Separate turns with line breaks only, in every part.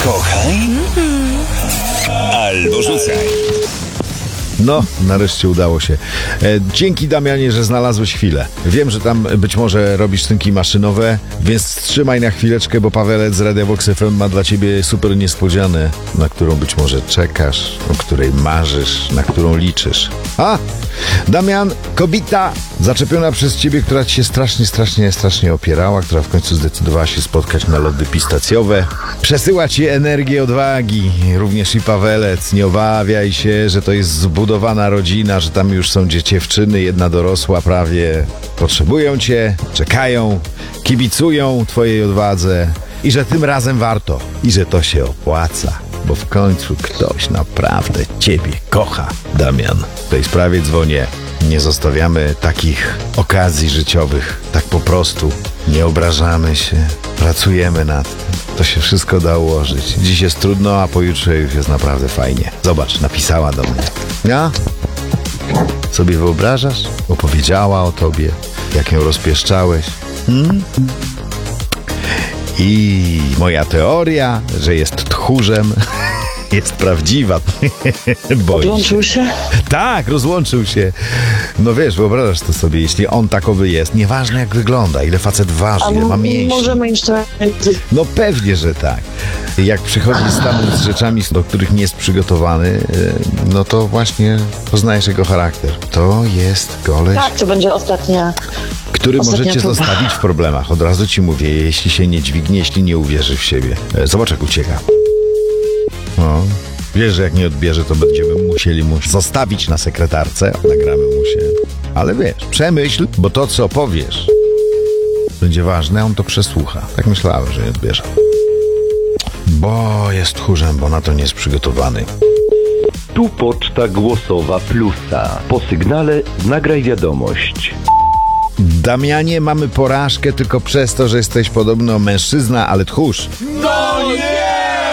Kochaj albo rzucaj.
No, nareszcie udało się. Dzięki, Damianie, że znalazłeś chwilę. Wiem, że tam być może robisz szynki maszynowe, więc wstrzymaj na chwileczkę, bo Pawelec z Radia Vox FM ma dla ciebie super niespodzianę, na którą być może czekasz, o której marzysz, na którą liczysz. Damian, kobieta zaczepiona przez ciebie, która ci się strasznie opierała, która w końcu zdecydowała się spotkać na lody pistacjowe, przesyła ci energię odwagi, również i Pawelec. Nie obawiaj się, że to jest zbudowana rodzina, że tam już są dziewczyny, jedna dorosła prawie. Potrzebują cię, czekają, kibicują twojej odwadze i że tym razem warto i że to się opłaca, bo w końcu ktoś naprawdę ciebie kocha. Damian, w tej sprawie dzwonię. Nie zostawiamy takich okazji życiowych tak po prostu. Nie obrażamy się, pracujemy nad tym. To się wszystko da ułożyć. Dziś jest trudno, a pojutrze już jest naprawdę fajnie. Zobacz, napisała do mnie. Ja? Sobie wyobrażasz? Opowiedziała o tobie, jak ją rozpieszczałeś. I moja teoria, że jest tchórzem, jest prawdziwa.
Odłączył się?
Tak, rozłączył się. No wiesz, wyobrażasz to sobie, jeśli on takowy jest, nieważne jak wygląda, ile facet waży, ile ma mięśni.
Możemy iść to...
No pewnie, że tak. Jak przychodzi z tam z rzeczami, do których nie jest przygotowany, no to właśnie poznajesz jego charakter. To jest koleś,
Tak, to będzie ostatnia
który może cię
próba.
zostawić w problemach. Od razu ci mówię, jeśli się nie dźwignie, jeśli nie uwierzy w siebie. Zobacz, jak ucieka. No, wiesz, że jak nie odbierze, to będziemy musieli mu zostawić na sekretarce, nagramy mu się. Ale wiesz, przemyśl, bo to, co powiesz, będzie ważne, a on to przesłucha. Tak myślałem, że nie odbierze. Bo jest tchórzem, bo na to nie jest przygotowany.
Tu poczta głosowa Plusa. Po sygnale nagraj wiadomość.
Damianie, mamy porażkę tylko przez to, że jesteś podobno mężczyzna, ale tchórz.
No nie!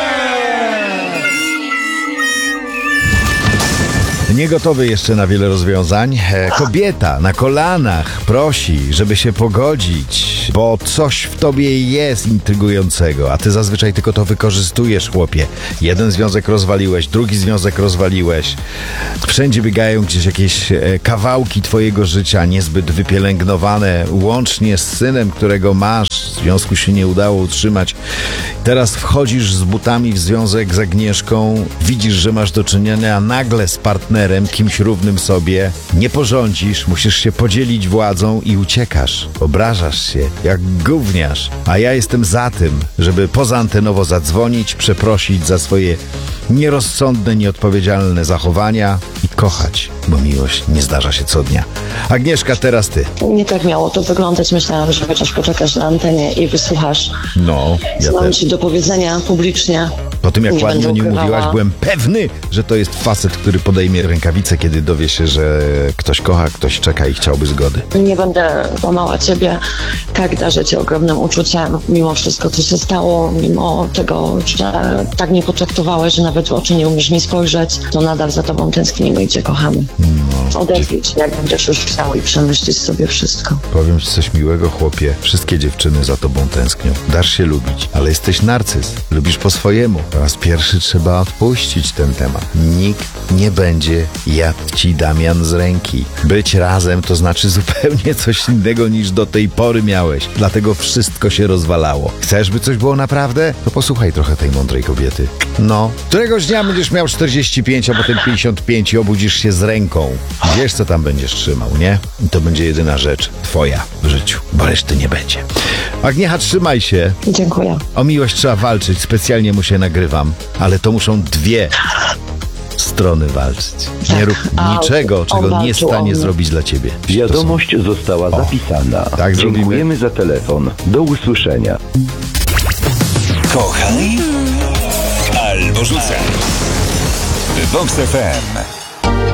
Niegotowy jeszcze na wiele rozwiązań. Kobieta na kolanach prosi, żeby się pogodzić, bo coś w tobie jest intrygującego, a ty zazwyczaj tylko to wykorzystujesz, chłopie. Jeden związek rozwaliłeś, drugi związek rozwaliłeś. Wszędzie biegają gdzieś jakieś kawałki twojego życia, niezbyt wypielęgnowane, łącznie z synem, którego masz. W związku się nie udało utrzymać. Teraz wchodzisz z butami w związek z Agnieszką, widzisz, że masz do czynienia nagle z partnerem, kimś równym sobie, nie porządzisz, musisz się podzielić władzą i uciekasz. Obrażasz się, jak gówniarz. A ja jestem za tym, żeby pozaantenowo zadzwonić, przeprosić za swoje nierozsądne, nieodpowiedzialne zachowania i kochać, bo miłość nie zdarza się co dnia. Agnieszka, teraz ty.
Nie tak miało to wyglądać. Myślałam, że chociaż poczekasz na antenie i wysłuchasz,
No, ja
co mam
też.
ci do powiedzenia publicznie.
Po tym, jak
Nie
ładnie o
będę
nim
ukrywała.
mówiłaś, byłem pewny, że to jest facet, który podejmie rękawice, kiedy dowie się, że ktoś kocha, ktoś czeka i chciałby zgody.
Nie będę łamała ciebie. Tak, darzę cię ogromnym uczuciem. Mimo wszystko, co się stało, mimo tego, że tak mnie potraktowałeś, że nawet w oczy nie umiesz mi spojrzeć, to nadal za tobą tęsknimy i cię kochamy. Odezwij się, jak będziesz już chciał i przemyślić sobie wszystko.
Powiem ci coś miłego, chłopie. Wszystkie dziewczyny za tobą tęsknią. Dasz się lubić, ale jesteś narcyz. Lubisz po swojemu. Po raz pierwszy trzeba odpuścić ten temat. Nikt nie będzie jadł ci, Damian, z ręki. Być razem to znaczy zupełnie coś innego niż do tej pory miałeś. Dlatego wszystko się rozwalało. Chcesz, by coś było naprawdę? To posłuchaj trochę tej mądrej kobiety. No. Któregoś dnia będziesz miał 45, a potem 55 i obudzisz się z ręką. Wiesz, co tam będziesz trzymał, nie? I to będzie jedyna rzecz twoja w życiu, bo reszty nie będzie. Agniecha, trzymaj się.
Dziękuję.
O miłość trzeba walczyć, specjalnie mu się nagrywam, ale to muszą dwie strony walczyć. Nie rób
a
niczego,
on
czego nie
walczył o
stanie
mnie.
zrobić dla ciebie.
Wiadomość została zapisana.
tak zrobimy.
Dziękujemy za telefon. Do usłyszenia.
Kochaj albo rzucaj. Vox FM.